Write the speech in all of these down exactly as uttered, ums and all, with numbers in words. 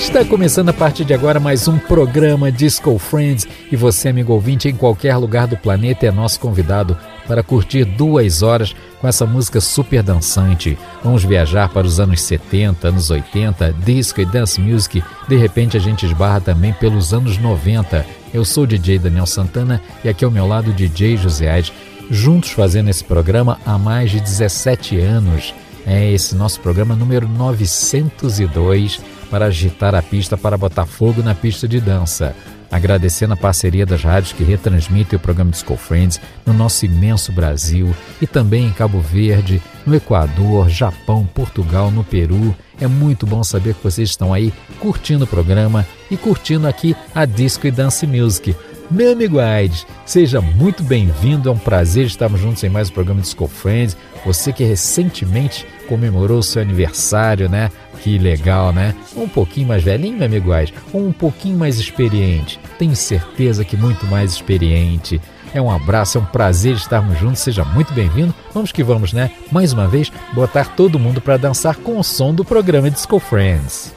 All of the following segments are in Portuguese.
Está começando a partir de agora mais um programa Disco Friends e você, amigo ouvinte, em qualquer lugar do planeta é nosso convidado para curtir duas horas com essa música super dançante. Vamos viajar para os anos setenta, anos oitenta, disco e dance music. De repente a gente esbarra também pelos anos noventa. Eu sou o D J Daniel Santana e aqui ao meu lado o D J José Aires, juntos fazendo esse programa há mais de dezessete anos. É esse nosso programa número novecentos e dois para agitar a pista, para botar fogo na pista de dança. Agradecendo a parceria das rádios que retransmitem o programa Disco Friends no nosso imenso Brasil e também em Cabo Verde, no Equador, Japão, Portugal, no Peru. É muito bom saber que vocês estão aí curtindo o programa e curtindo aqui a Disco e Dance Music. Meu amigo Aires, seja muito bem-vindo, é um prazer estarmos juntos em mais um programa Disco Friends. Você que recentemente comemorou o seu aniversário, né? Que legal, né? Um pouquinho mais velhinho, meu amigo Aires, ou um pouquinho mais experiente? Tenho certeza que muito mais experiente. É um abraço, é um prazer estarmos juntos, seja muito bem-vindo. Vamos que vamos, né? Mais uma vez, botar todo mundo para dançar com o som do programa Disco Friends.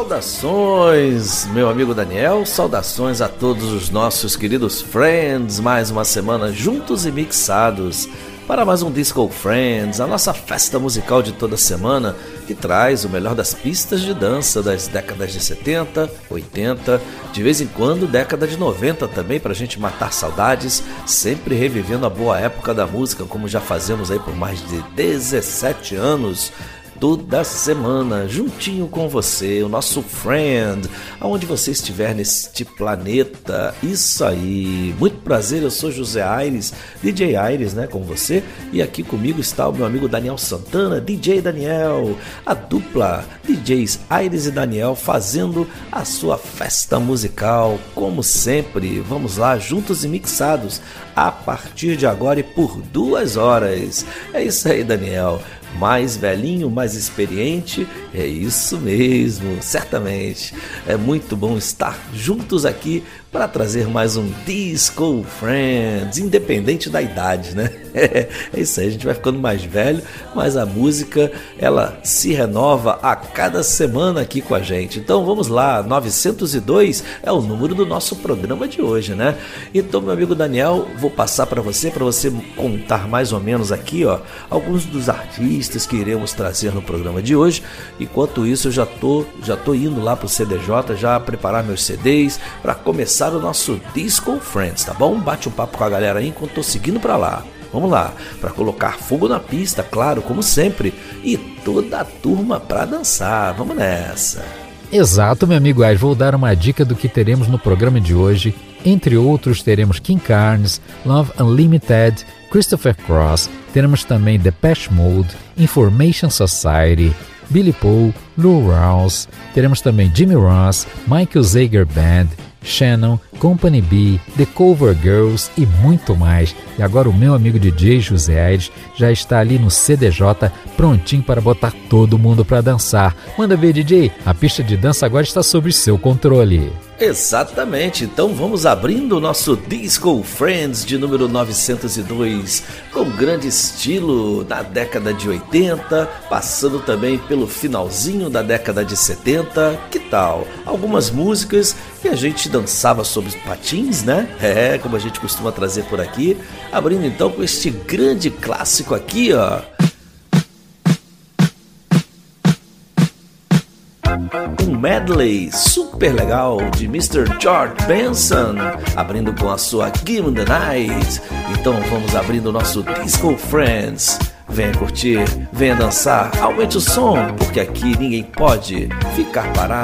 Saudações, meu amigo Daniel, saudações a todos os nossos queridos friends, mais uma semana juntos e mixados para mais um Disco Friends, a nossa festa musical de toda semana que traz o melhor das pistas de dança das décadas de setenta, oitenta, de vez em quando década de noventa também, para a gente matar saudades, sempre revivendo a boa época da música, como já fazemos aí por mais de dezessete anos. Toda semana, juntinho com você, o nosso friend, aonde você estiver neste planeta. Isso aí, muito prazer, eu sou José Aires, D J Aires, né, com você. E aqui comigo está o meu amigo Daniel Santana, D J Daniel, a dupla D Js Aires e Daniel fazendo a sua festa musical, como sempre. Vamos lá, juntos e mixados, a partir de agora e por duas horas. É isso aí, Daniel. Mais velhinho, mais experiente, é isso mesmo, certamente. É muito bom estar juntos aqui para trazer mais um Disco Friends, independente da idade, né? É isso aí, a gente vai ficando mais velho, mas a música, ela se renova a cada semana aqui com a gente. Então vamos lá, novecentos e dois é o número do nosso programa de hoje, né? Então, meu amigo Daniel, vou passar para você, para você contar mais ou menos aqui, ó, alguns dos artistas que iremos trazer no programa de hoje. Enquanto isso, eu já tô, já tô indo lá pro C D J, já preparar meus C Ds para começar o nosso Disco Friends, tá bom? Bate um papo com a galera aí enquanto tô seguindo para lá. Vamos lá, para colocar fogo na pista, claro, como sempre, e toda a turma para dançar. Vamos nessa. Exato, meu amigo Aires, vou dar uma dica do que teremos no programa de hoje. Entre outros, teremos King Carnes, Love Unlimited, Christopher Cross, teremos também Depeche Mode, Information Society, Billy Paul, Lou Rawls, teremos também Jimmy Ross, Michael Zager Band, Shannon, Company B, The Cover Girls e muito mais. E agora o meu amigo D J José Aires já está ali no C D J, prontinho para botar todo mundo para dançar. Manda ver, D J, a pista de dança agora está sob seu controle. Exatamente, então vamos abrindo o nosso Disco Friends de número novecentos e dois com grande estilo na década de oitenta, passando também pelo finalzinho da década de setenta. Que tal? Algumas músicas que a gente dançava sobre os patins, né? É, como a gente costuma trazer por aqui. Abrindo então com este grande clássico aqui, ó. Um medley super legal de mister George Benson, abrindo com a sua Give Me The Night. Então vamos abrindo o nosso Disco Friends. Venha curtir, venha dançar, aumente o som, porque aqui ninguém pode ficar parado.